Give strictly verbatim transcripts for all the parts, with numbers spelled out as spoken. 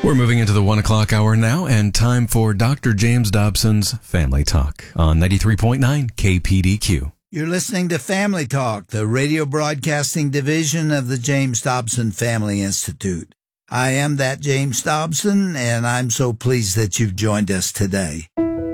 We're moving into the one o'clock hour now, and time for Doctor James Dobson's Family Talk on ninety-three point nine K P D Q. You're listening to Family Talk, the radio broadcasting division of the James Dobson Family Institute. I am that James Dobson, and I'm so pleased that you've joined us today.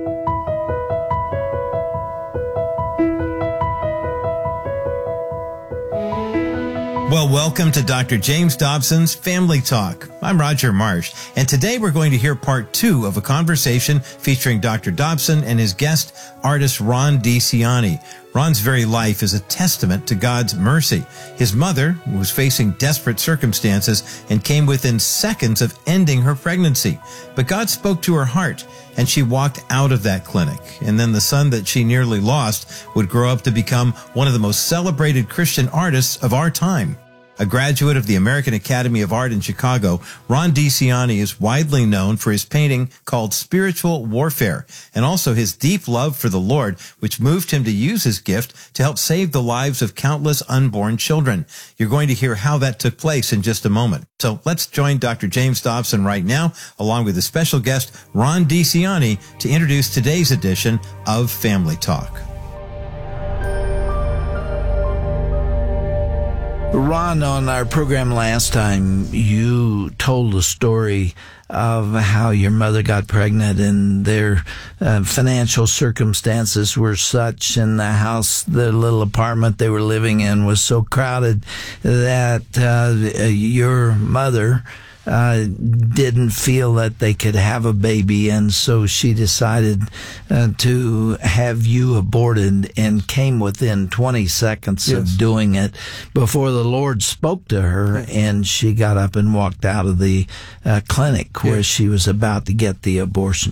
Well, welcome to Doctor James Dobson's Family Talk. I'm Roger Marsh, and today we're going to hear part two of a conversation featuring Doctor Dobson and his guest, artist Ron DiCianni. Ron's very life is a testament to God's mercy. His mother was facing desperate circumstances and came within seconds of ending her pregnancy. But God spoke to her heart, and she walked out of that clinic. And then the son that she nearly lost would grow up to become one of the most celebrated Christian artists of our time. A graduate of the American Academy of Art in Chicago, Ron DiCianni is widely known for his painting called Spiritual Warfare, and also his deep love for the Lord, which moved him to use his gift to help save the lives of countless unborn children. You're going to hear how that took place in just a moment. So let's join Doctor James Dobson right now, along with a special guest, Ron DiCianni, to introduce today's edition of Family Talk. Ron, on our program last time, you told a story of how your mother got pregnant and their uh, financial circumstances were such, and the house, the little apartment they were living in was so crowded that uh, your mother Uh, didn't feel that they could have a baby, and so she decided uh, to have you aborted, and came within twenty seconds yes. of doing it before the Lord spoke to her, and she got up and walked out of the uh, clinic where yes. she was about to get the abortion.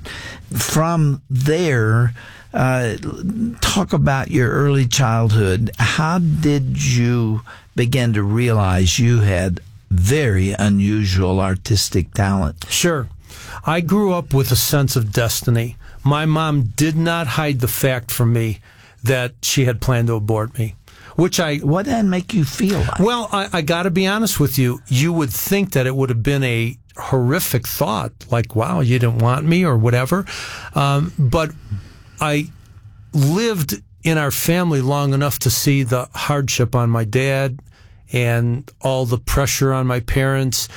From there, uh, talk about your early childhood. How did you begin to realize you had very unusual artistic talent? Sure. I grew up with a sense of destiny. My mom did not hide the fact from me that she had planned to abort me, which I... What did that make you feel like? Well, I, I got to be honest with you. You would think that it would have been a horrific thought, like, wow, you didn't want me or whatever. Um, but I lived in our family long enough to see the hardship on my dad and all the pressure on my parents.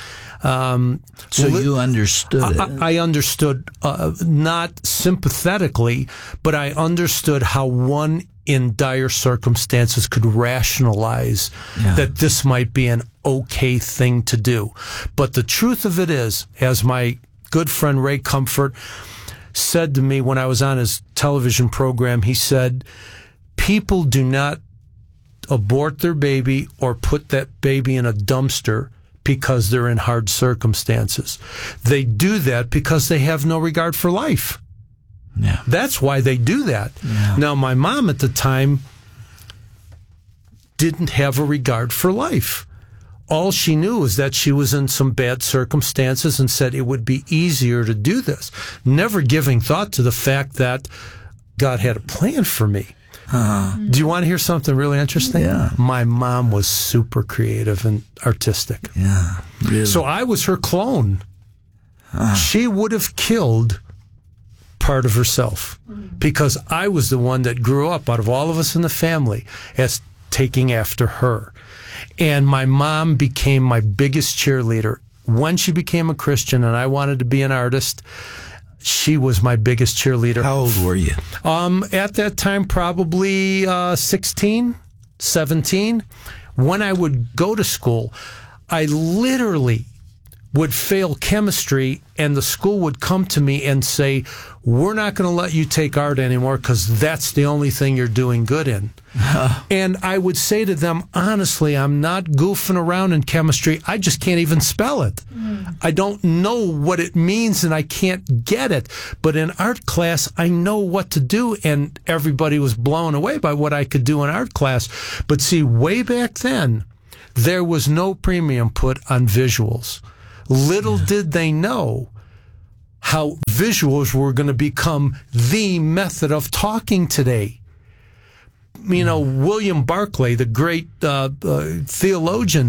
Um, so li- you understood it. I, I understood, uh, not sympathetically, but I understood how one in dire circumstances could rationalize yeah. that this might be an okay thing to do. But the truth of it is, as my good friend Ray Comfort said to me when I was on his television program, he said, people do not abort their baby or put that baby in a dumpster because they're in hard circumstances. They do that because they have no regard for life. Yeah. That's why they do that. Yeah. Now, my mom at the time didn't have a regard for life. All she knew was that she was in some bad circumstances and said it would be easier to do this, never giving thought to the fact that God had a plan for me. Uh-huh. Do you want to hear something really interesting? Yeah. My mom was super creative and artistic. Yeah, really. So I was her clone. Uh-huh. She would have killed part of herself because I was the one that grew up out of all of us in the family as taking after her. And my mom became my biggest cheerleader. When she became a Christian and I wanted to be an artist, she was my biggest cheerleader. How old were you? Um, at that time, probably uh, sixteen, seventeen. When I would go to school, I literally would fail chemistry, and the school would come to me and say, we're not going to let you take art anymore because that's the only thing you're doing good in. And I would say to them, honestly, I'm not goofing around in chemistry. I just can't even spell it. Mm. I don't know what it means, and I can't get it. But in art class, I know what to do, and everybody was blown away by what I could do in art class. But see, way back then, there was no premium put on visuals. Little yeah. did they know how visuals were going to become the method of talking today. You know, William Barclay, the great uh, uh, theologian,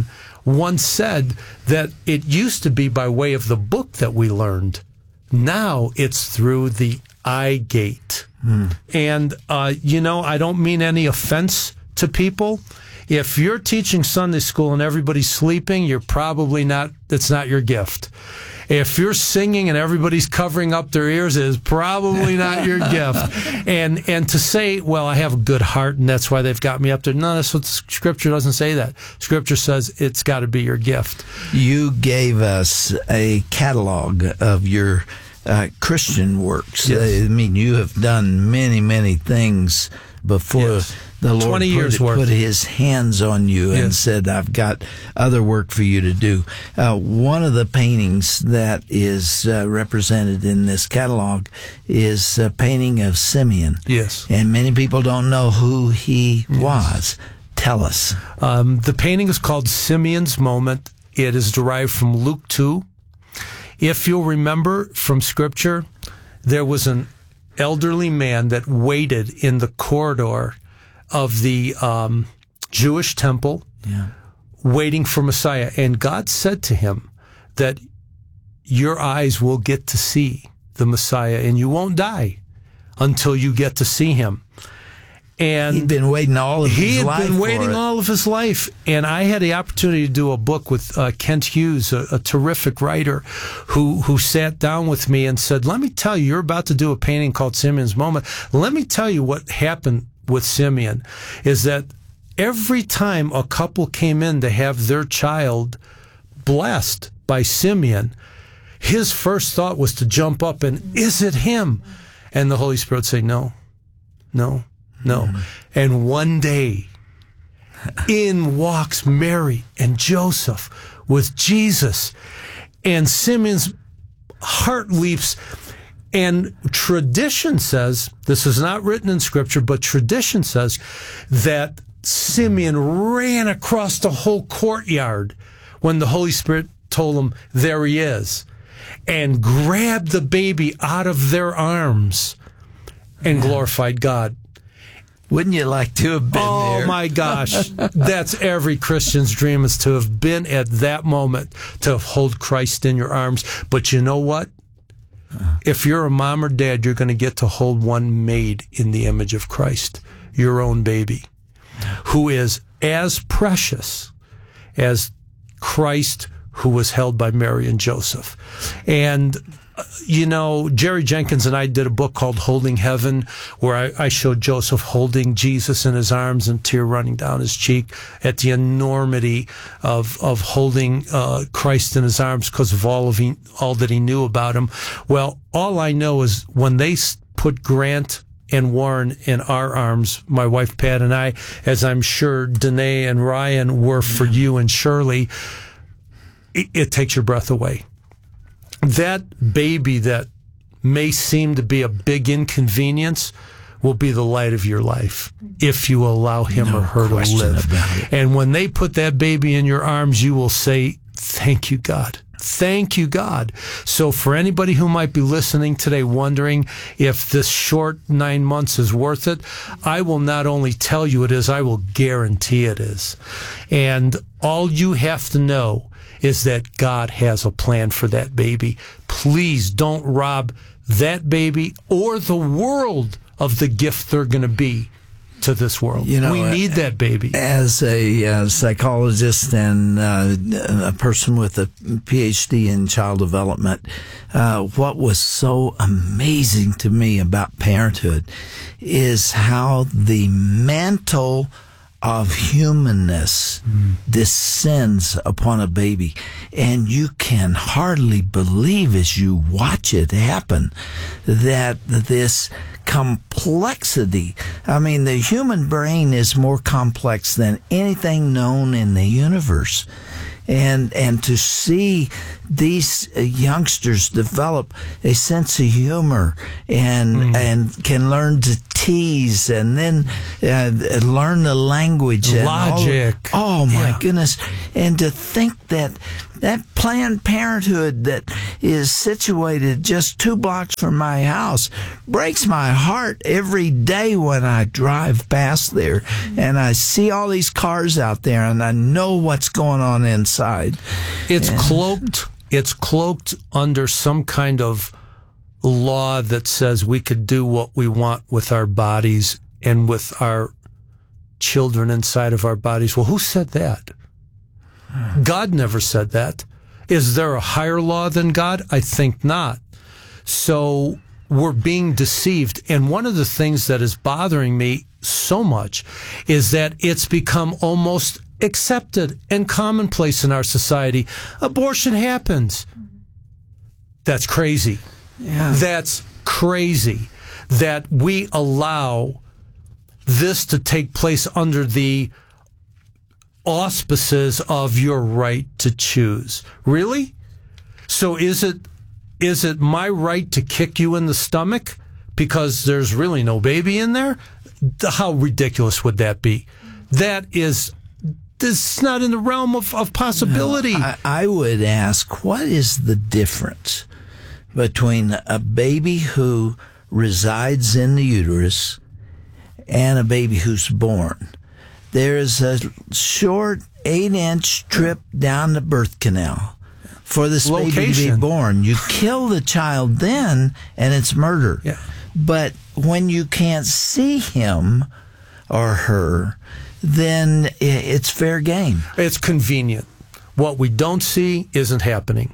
once said that it used to be by way of the book that we learned. Now it's through the eye gate. Mm. And, uh, you know, I don't mean any offense to people. If you're teaching Sunday school and everybody's sleeping, you're probably not, it's not your gift. If you're singing and everybody's covering up their ears, it is probably not your gift. And and to say, well, I have a good heart and that's why they've got me up there. No, that's what Scripture doesn't say that. Scripture says it's got to be your gift. You gave us a catalog of your uh, Christian works. Yes. I mean, you have done many, many things before. Yes. The Lord twenty years put, worth. put His hands on you and yes. said, I've got other work for you to do. Uh, one of the paintings that is uh, represented in this catalog is a painting of Simeon. Yes. And many people don't know who he yes. was. Tell us. Um, the painting is called Simeon's Moment. It is derived from Luke two. If you'll remember from Scripture, there was an elderly man that waited in the corridor of the um, Jewish temple, yeah. waiting for Messiah. And God said to him that your eyes will get to see the Messiah and you won't die until you get to see him. And he'd been waiting all of his life. He had been waiting for it. all of his life. And I had the opportunity to do a book with uh, Kent Hughes, a, a terrific writer, who who sat down with me and said, let me tell you, you're about to do a painting called Simeon's Moment. Let me tell you what happened with Simeon is that every time a couple came in to have their child blessed by Simeon, his first thought was to jump up and, is it him? And the Holy Spirit would say, no, no. No. Mm-hmm. And one day, in walks Mary and Joseph with Jesus, and Simeon's heart leaps. And tradition says, this is not written in Scripture, but tradition says that Simeon ran across the whole courtyard when the Holy Spirit told him, there he is, and grabbed the baby out of their arms and glorified God. Wouldn't you like to have been oh, there? Oh, my gosh. That's every Christian's dream, is to have been at that moment, to hold Christ in your arms. But you know what? If you're a mom or dad, you're going to get to hold one made in the image of Christ, your own baby, who is as precious as Christ, who was held by Mary and Joseph. And you know, Jerry Jenkins and I did a book called Holding Heaven, where I, I showed Joseph holding Jesus in his arms and tear running down his cheek at the enormity of of holding uh, Christ in his arms because of all of he, all that he knew about him. Well, all I know is when they put Grant and Warren in our arms, my wife Pat and I, as I'm sure Danae and Ryan were for you and Shirley, it, it takes your breath away. That baby that may seem to be a big inconvenience will be the light of your life if you allow him no or her to live. And when they put that baby in your arms, you will say, thank you, God. Thank you, God. So for anybody who might be listening today wondering if this short nine months is worth it, I will not only tell you it is, I will guarantee it is. And all you have to know is that God has a plan for that baby. Please don't rob that baby or the world of the gift they're going to be to this world. You know, we need that baby. As a uh, psychologist and uh, a person with a P H D in child development, uh, what was so amazing to me about parenthood is how the mantle of humanness mm. descends upon a baby, and you can hardly believe as you watch it happen that this complexity, I mean, the human brain is more complex than anything known in the universe. And and to see these youngsters develop a sense of humor and mm. and can learn to tease and then uh, learn the language, logic. And all, oh my yeah. goodness! And to think that that Planned Parenthood that is situated just two blocks from my house. Breaks my heart every day when I drive past there and I see all these cars out there and I know what's going on inside. It's and, cloaked. It's cloaked under some kind of law that says we could do what we want with our bodies and with our children inside of our bodies. Well, who said that? God never said that. Is there a higher law than God? I think not. So we're being deceived. And one of the things that is bothering me so much is that it's become almost accepted and commonplace in our society. Abortion happens. That's crazy. Yeah. That's crazy that we allow this to take place under the auspices of your right to choose. Really? So is it is it my right to kick you in the stomach because there's really no baby in there? How ridiculous would that be? That is this is not in the realm of, of possibility. No, I, I would ask, what is the difference between a baby who resides in the uterus and a baby who's born? There is a short eight-inch trip down the birth canal for this Location. baby to be born. You kill the child then, and it's murder. Yeah. But when you can't see him or her, then it's fair game. It's convenient. What we don't see isn't happening.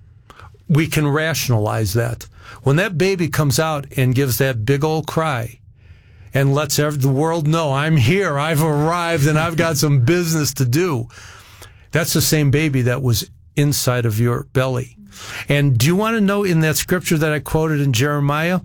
We can rationalize that. When that baby comes out and gives that big old cry and lets the world know, I'm here, I've arrived, and I've got some business to do, that's the same baby that was inside of your belly. And do you want to know in that scripture that I quoted in Jeremiah,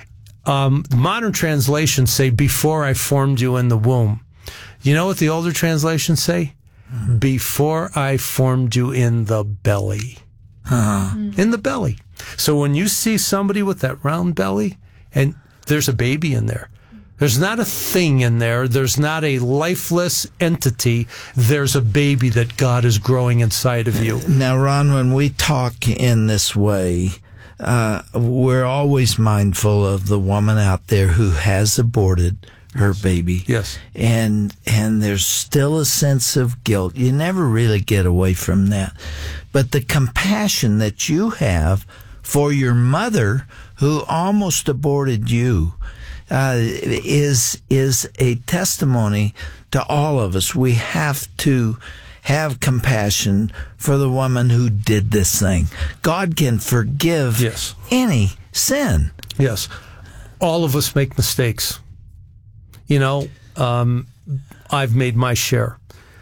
um, modern translations say, before I formed you in the womb. You know what the older translations say? Mm-hmm. Before I formed you in the belly. Uh-huh. In the belly. So when you see somebody with that round belly and there's a baby in there, there's not a thing in there. There's not a lifeless entity. There's a baby that God is growing inside of you. Now, Ron, when we talk in this way, uh, we're always mindful of the woman out there who has aborted her baby. Yes. And and there's still a sense of guilt. You never really get away from that. But the compassion that you have for your mother who almost aborted you uh, is is a testimony to all of us. We have to have compassion for the woman who did this thing. God can forgive yes. any sin. Yes. All of us make mistakes. You know, um, I've made my share.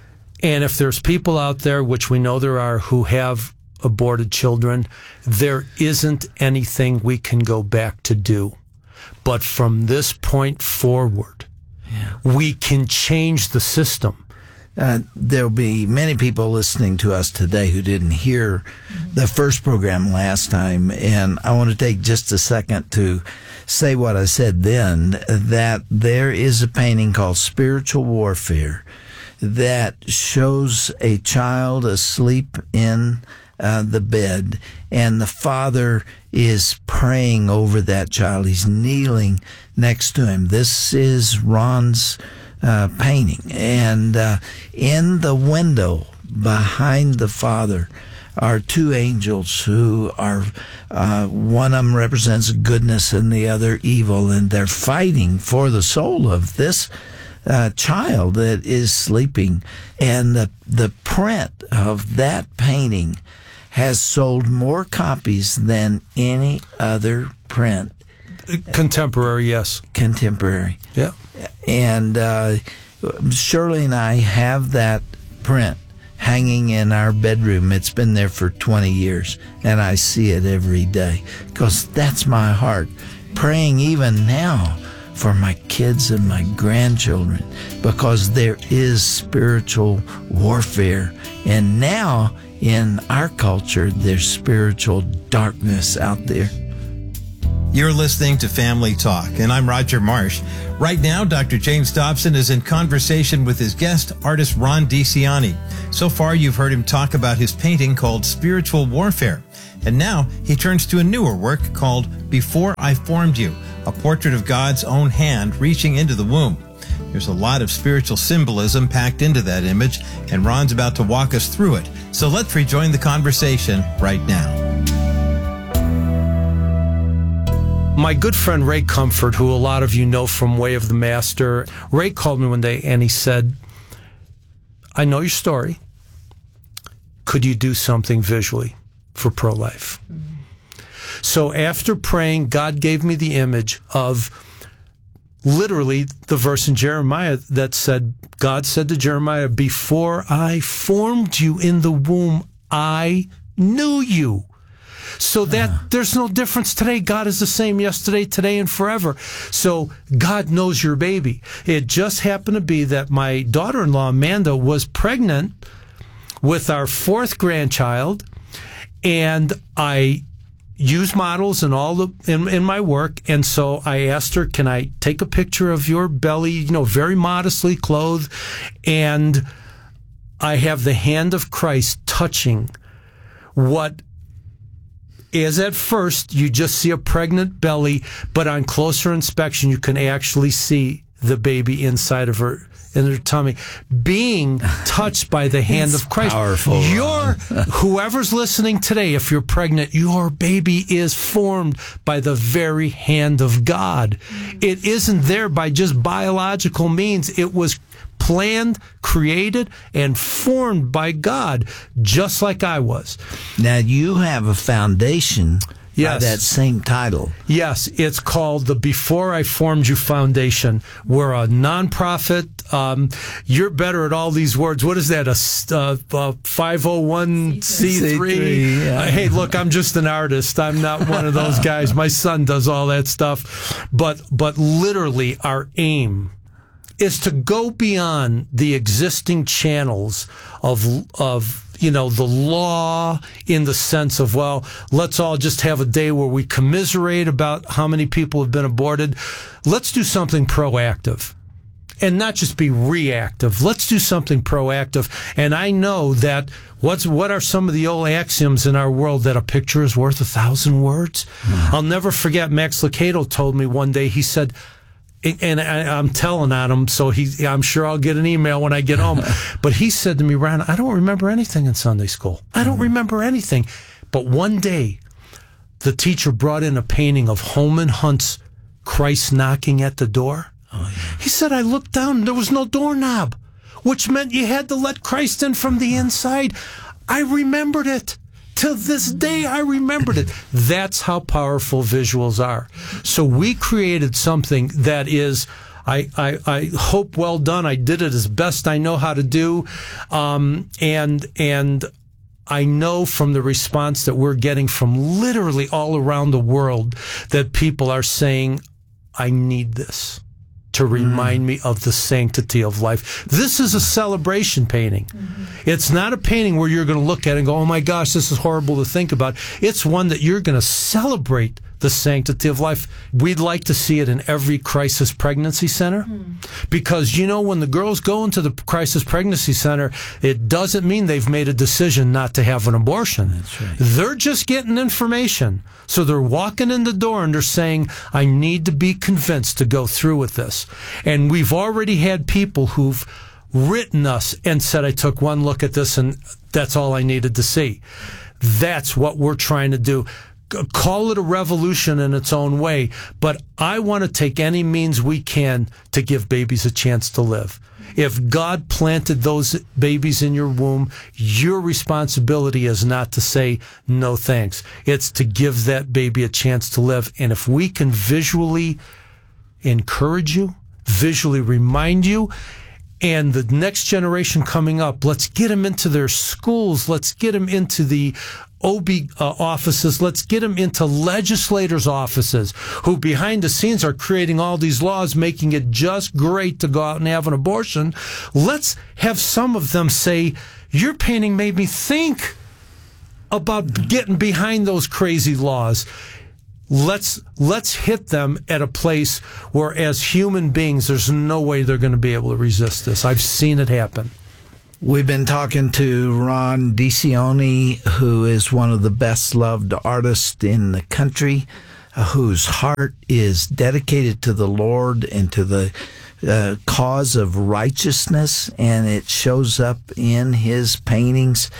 And if there's people out there, which we know there are, who have aborted children, there isn't anything we can go back to do. But from this point forward, yeah. we can change the system. Uh, there'll be many people listening to us today who didn't hear the first program last time, and I want to take just a second to say what I said then, that there is a painting called Spiritual Warfare that shows a child asleep in uh, the bed, and the father is praying over that child. He's kneeling next to him. This is Ron's uh, painting. And uh, in the window behind the father are two angels who are, uh, one of them represents goodness and the other evil, and they're fighting for the soul of this uh, child that is sleeping. And the, the print of that painting has sold more copies than any other print. Contemporary, yes. Contemporary. Yeah. And uh, Shirley and I have that print hanging in our bedroom. It's been there for twenty years, and I see it every day because that's my heart, praying even now for my kids and my grandchildren, because there is spiritual warfare. And now in our culture, there's spiritual darkness out there. You're listening to Family Talk, and I'm Roger Marsh. Right now, Doctor James Dobson is in conversation with his guest, artist Ron DiCianni. So far, you've heard him talk about his painting called Spiritual Warfare. And now he turns to a newer work called Before I Formed You, a portrait of God's own hand reaching into the womb. There's a lot of spiritual symbolism packed into that image, and Ron's about to walk us through it. So let's rejoin the conversation right now. My good friend Ray Comfort, who a lot of you know from Way of the Master, Ray called me one day and he said, I know your story. Could you do something visually for pro-life? Mm-hmm. So after praying, God gave me the image of literally the verse in Jeremiah that said, God said to Jeremiah, before I formed you in the womb, I knew you. So that uh. there's no difference today. God is the same yesterday, today, and forever. So God knows your baby. It just happened to be that my daughter-in-law, Amanda, was pregnant with our fourth grandchild, and I use models and all the in, in my work, and so I asked her, can I take a picture of your belly, you know, very modestly clothed, and I have the hand of Christ touching what is at first you just see a pregnant belly, but on closer inspection you can actually see the baby inside of her in her tummy, being touched by the hand it's of Christ. Powerful. Your whoever's listening today, if you're pregnant, your baby is formed by the very hand of God. It isn't there by just biological means. It was planned, created, and formed by God, just like I was. Now you have a foundation. Yes. By that same title. Yes, it's called the Before I Formed You Foundation. We're a nonprofit. Um, you're better at all these words. What is that? A, uh, a five oh one c three? Yeah. Uh, hey, look, I'm just an artist. I'm not one of those guys. My son does all that stuff. But but literally, our aim is to go beyond the existing channels of of. you know, the law in the sense of, well, let's all just have a day where we commiserate about how many people have been aborted. Let's do something proactive and not just be reactive. Let's do something proactive. And I know that what's, what are some of the old axioms in our world that a picture is worth a thousand words? Mm. I'll never forget Max Lucado told me one day, he said, and I, I'm telling on him, so he, I'm sure I'll get an email when I get home. But he said to me, Ron, I don't remember anything in Sunday school. I don't remember anything. But one day, the teacher brought in a painting of Holman Hunt's Christ knocking at the door. Oh, yeah. He said, I looked down and there was no doorknob, which meant you had to let Christ in from the inside. I remembered it. Till this day, I remembered it. That's how powerful visuals are. So we created something that is, I, I, I hope well done. I did it as best I know how to do. Um, and, and I know from the response that we're getting from literally all around the world that people are saying, I need this to remind mm. me of the sanctity of life. This is a celebration painting. Mm-hmm. It's not a painting where you're going to look at it and go, oh my gosh, this is horrible to think about. It's one that you're going to celebrate the sanctity of life. We'd like to see it in every crisis pregnancy center mm. because, you know, when the girls go into the crisis pregnancy center, it doesn't mean they've made a decision not to have an abortion. That's right. They're just getting information. So they're walking in the door and they're saying, I need to be convinced to go through with this. And we've already had people who've written us and said, I took one look at this and that's all I needed to see. That's what we're trying to do. Call it a revolution in its own way, but I want to take any means we can to give babies a chance to live. If God planted those babies in your womb, your responsibility is not to say no thanks. It's to give that baby a chance to live. And if we can visually encourage you, visually remind you, and the next generation coming up, let's get them into their schools. Let's get them into the O B uh, offices. Let's get them into legislators' offices who behind the scenes are creating all these laws, making it just great to go out and have an abortion. Let's have some of them say, your painting made me think about getting behind those crazy laws. Let's let's hit them at a place where, as human beings, there's no way they're going to be able to resist this. I've seen it happen. We've been talking to Ron DeCioni, who is one of the best-loved artists in the country, uh, whose heart is dedicated to the Lord and to the uh, cause of righteousness, and it shows up in his paintings.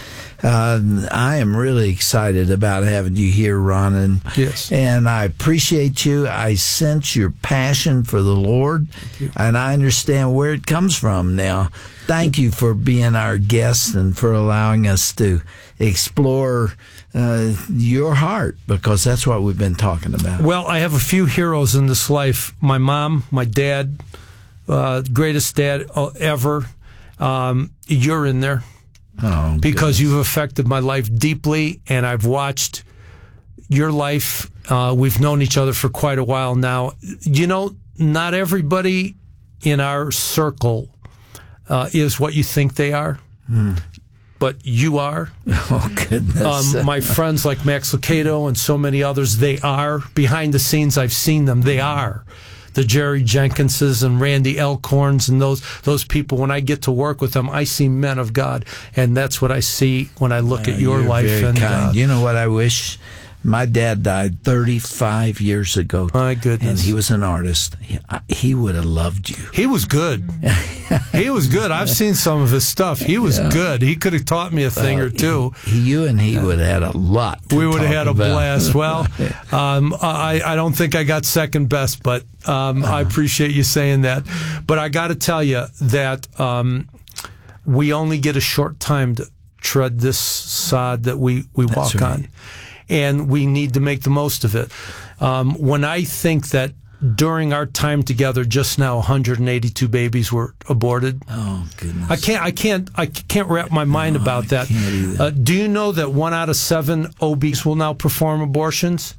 Uh, I am really excited about having you here, Ron, and, yes. and I appreciate you. I sense your passion for the Lord, and I understand where it comes from now. Thank you for being our guest and for allowing us to explore uh, your heart, because that's what we've been talking about. Well, I have a few heroes in this life. My mom, my dad, uh, greatest dad ever. Um, you're in there. Oh, because goodness. you've affected my life deeply, and I've watched your life. Uh, we've known each other for quite a while now. You know, not everybody in our circle uh, is what you think they are, mm. but you are. Oh, goodness. Um, my friends like Max Lucado and so many others, they are. Behind the scenes, I've seen them. They are. The Jerry Jenkinses and Randy Elkhorns and those those people, when I get to work with them, I see men of God, and that's what I see when I look uh, at your you're life. Very and kind. Uh, you know what I wish? My dad died thirty-five years ago. My goodness. And he was an artist. He, I, he would have loved you. He was good. He was good. I've seen some of his stuff. He was yeah. good. He could have taught me a thing uh, or two. He, you and he would have had a lot to We would have had a about. blast. Well, um, I, I don't think I got second best, but um, uh-huh. I appreciate you saying that. But I got to tell you that um, we only get a short time to tread this sod that we, we walk right. on. And we need to make the most of it. Um, when I think that during our time together, just now, one hundred eighty-two babies were aborted. Oh goodness! I can't, I can't, I can't wrap my mind no, about I that. Uh, do you know that one out of seven O Bs will now perform abortions?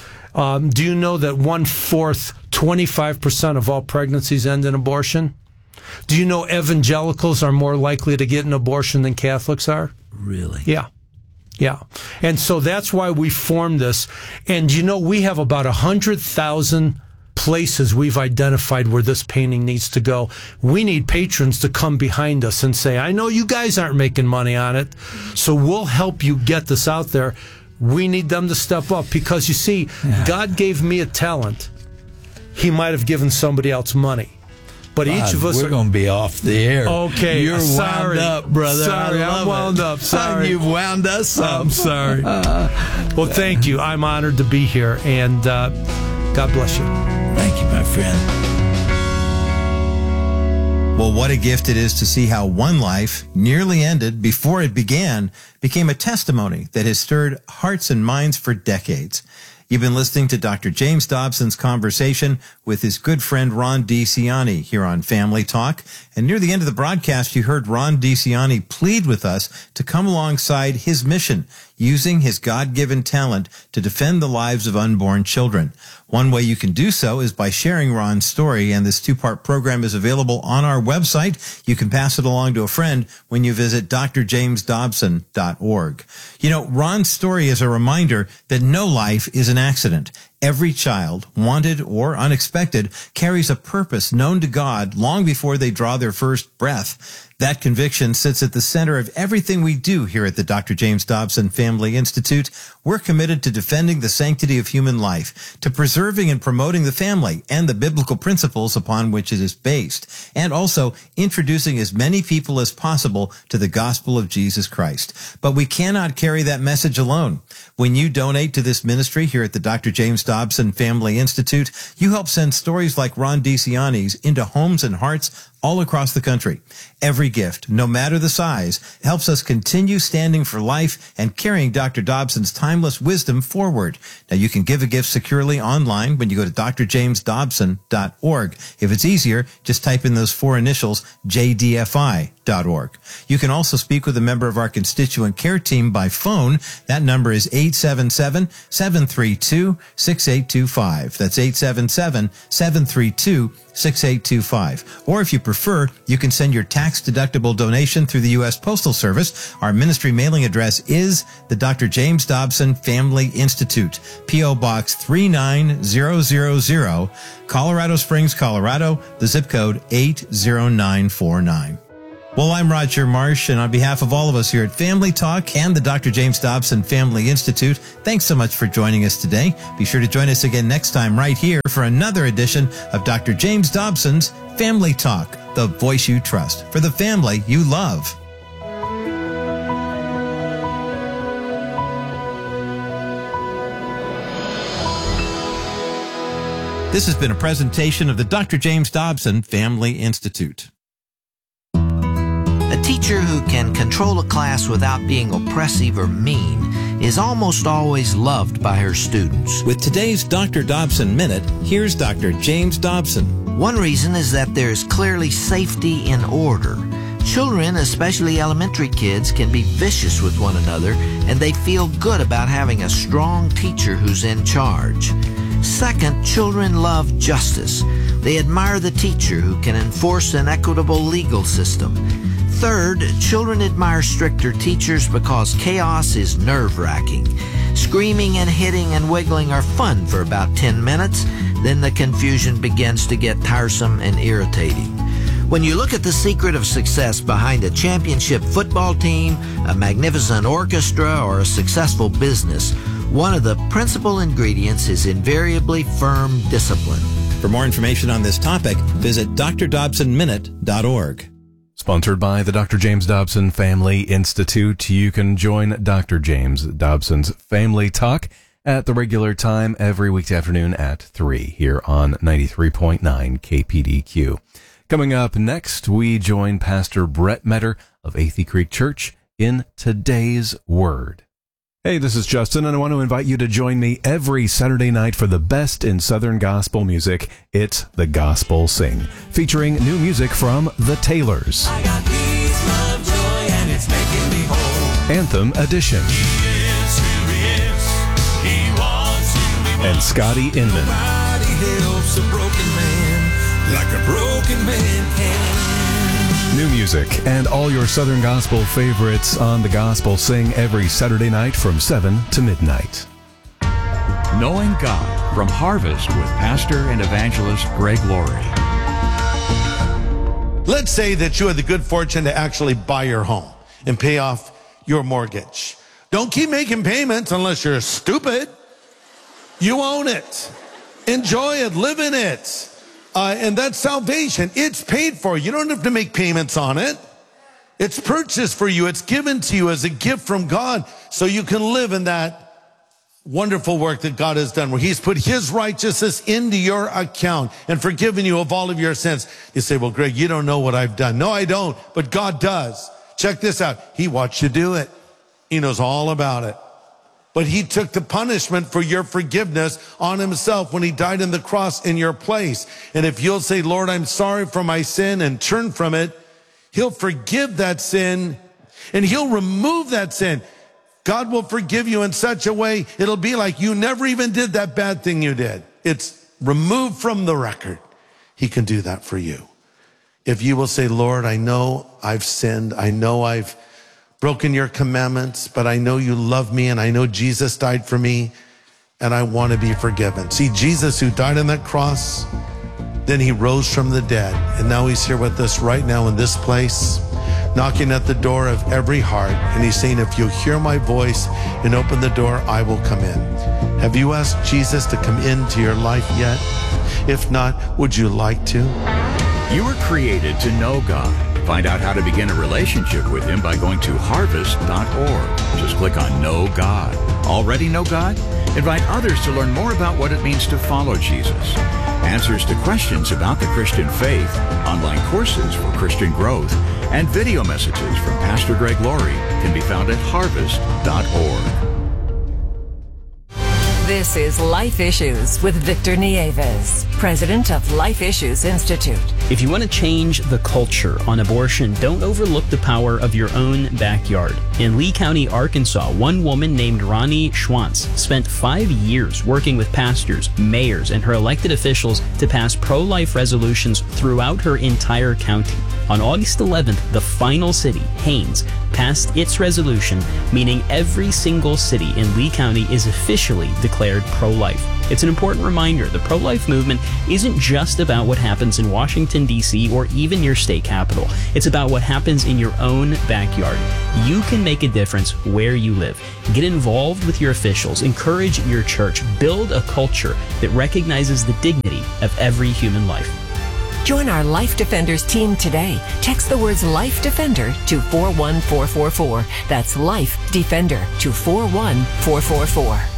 Um, do you know that one fourth, twenty-five percent of all pregnancies end in abortion? Do you know evangelicals are more likely to get an abortion than Catholics are? Really? Yeah. Yeah. And so that's why we formed this. And, you know, we have about one hundred thousand places we've identified where this painting needs to go. We need patrons to come behind us and say, I know you guys aren't making money on it, so we'll help you get this out there. We need them to step up because, you see, yeah. God gave me a talent. He might have given somebody else money. But each of us we're are going to be off the air. Okay, you're sorry. wound up, brother. Sorry, I love I'm wound it. up. Sorry, you've wound us up. I'm sorry. Well, thank you. I'm honored to be here, and uh, God bless you. Thank you, my friend. Well, what a gift it is to see how one life, nearly ended before it began, became a testimony that has stirred hearts and minds for decades. You've been listening to Doctor James Dobson's conversation with his good friend Ron DeCioni here on Family Talk. And near the end of the broadcast, you heard Ron DeCioni plead with us to come alongside his mission, using his God-given talent to defend the lives of unborn children. One way you can do so is by sharing Ron's story, and this two-part program is available on our website. You can pass it along to a friend when you visit d r james dobson dot org. You know, Ron's story is a reminder that no life is an accident. Every child, wanted or unexpected, carries a purpose known to God long before they draw their first breath. That conviction sits at the center of everything we do here at the Doctor James Dobson Family Institute. We're committed to defending the sanctity of human life, to preserving and promoting the family and the biblical principles upon which it is based, and also introducing as many people as possible to the gospel of Jesus Christ. But we cannot carry that message alone. When you donate to this ministry here at the Doctor James Dobson Family Institute, you help send stories like Ron DeCioni's into homes and hearts all across the country. Every gift, no matter the size, helps us continue standing for life and carrying Doctor Dobson's timeless wisdom forward. Now, you can give a gift securely online when you go to d r james dobson dot org. If it's easier, just type in those four initials, j d f i dot org. You can also speak with a member of our constituent care team by phone. That number is eight seven seven, seven three two, six eight two five. That's eight seven seven, seven three two, six eight two five. Or if you prefer, you can send your tax-deductible donation through the U S Postal Service. Our ministry mailing address is the Doctor James Dobson Family Institute, P O Box three nine zero zero zero, Colorado Springs, Colorado, the zip code eight zero nine four nine. Well, I'm Roger Marsh, and on behalf of all of us here at Family Talk and the Doctor James Dobson Family Institute, thanks so much for joining us today. Be sure to join us again next time right here for another edition of Doctor James Dobson's Family Talk, the voice you trust for the family you love. This has been a presentation of the Doctor James Dobson Family Institute. A teacher who can control a class without being oppressive or mean is almost always loved by her students. With today's Doctor Dobson Minute, here's Doctor James Dobson. One reason is that there's clearly safety in order. Children, especially elementary kids, can be vicious with one another, and they feel good about having a strong teacher who's in charge. Second, children love justice. They admire the teacher who can enforce an equitable legal system. Third, children admire stricter teachers because chaos is nerve-wracking. Screaming and hitting and wiggling are fun for about ten minutes, then the confusion begins to get tiresome and irritating. When you look at the secret of success behind a championship football team, a magnificent orchestra, or a successful business, one of the principal ingredients is invariably firm discipline. For more information on this topic, visit d r dobson minute dot org. Sponsored by the Doctor James Dobson Family Institute. You can join Doctor James Dobson's Family Talk at the regular time every weekday afternoon at three here on ninety-three point nine K P D Q. Coming up next, we join Pastor Brett Metter of Athey Creek Church in Today's Word. Hey, this is Justin, and I want to invite you to join me every Saturday night for the best in Southern gospel music. It's The Gospel Sing, featuring new music from The Taylors. I got peace, love, joy, and it's making me whole. Anthem Edition. He is who he is. He wants who he wants. And Scotty Inman. Nobody helps a broken man like a broken man can. New music and all your Southern Gospel favorites on The Gospel Sing every Saturday night from seven to midnight. Knowing God from Harvest with Pastor and Evangelist Greg Laurie. Let's say that you had the good fortune to actually buy your home and pay off your mortgage. Don't keep making payments unless you're stupid. You own it. Enjoy it. Live in it. Uh, and that's salvation. It's paid for. You don't have to make payments on it. It's purchased for you. It's given to you as a gift from God so you can live in that wonderful work that God has done, where he's put his righteousness into your account and forgiven you of all of your sins. You say, well, Greg, you don't know what I've done. No, I don't, but God does. Check this out. He watched you do it. He knows all about it. But he took the punishment for your forgiveness on himself when he died on the cross in your place. And if you'll say, Lord, I'm sorry for my sin, and turn from it, he'll forgive that sin and he'll remove that sin. God will forgive you in such a way, it'll be like you never even did that bad thing you did. It's removed from the record. He can do that for you. If you will say, Lord, I know I've sinned. I know I've broken your commandments, but I know you love me, and I know Jesus died for me, and I want to be forgiven. See, Jesus, who died on that cross, then he rose from the dead, and now he's here with us right now in this place, knocking at the door of every heart, and he's saying, if you'll hear my voice and open the door, I will come in. Have you asked Jesus to come into your life yet? If not, would you like to? You were created to know God. Find out how to begin a relationship with him by going to harvest dot org. Just click on Know God. Already know God? Invite others to learn more about what it means to follow Jesus. Answers to questions about the Christian faith, online courses for Christian growth, and video messages from Pastor Greg Laurie can be found at harvest dot org. This is Life Issues with Victor Nieves, president of Life Issues Institute. If you want to change the culture on abortion, don't overlook the power of your own backyard. In Lee County, Arkansas, one woman named Ronnie Schwantz spent five years working with pastors, mayors, and her elected officials to pass pro-life resolutions throughout her entire county. On August eleventh, the final city, Haines, passed its resolution, meaning every single city in Lee County is officially declared pro-life. It's an important reminder the pro-life movement isn't just about what happens in Washington, D C, or even your state capital. It's about what happens in your own backyard. You can make a difference where you live. Get involved with your officials, encourage your church, build a culture that recognizes the dignity of every human life. Join our Life Defenders team today. Text the words Life Defender to four one four four four. That's Life Defender to four one four four four.